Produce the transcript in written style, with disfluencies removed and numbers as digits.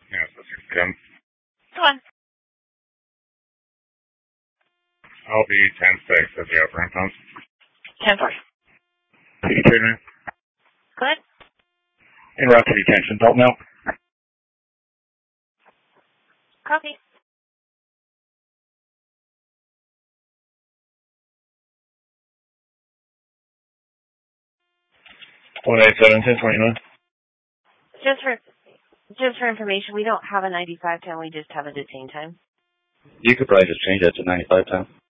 Yes, this is Tim. Go on. I'll be 10-6 at the upper pumps. 10-4. PD treatment. Good. En route to detention. Don't know. Copy. 187-1029. Just for information, we don't have a 95 time. We just have a detain time. You could probably just change that to 95 time.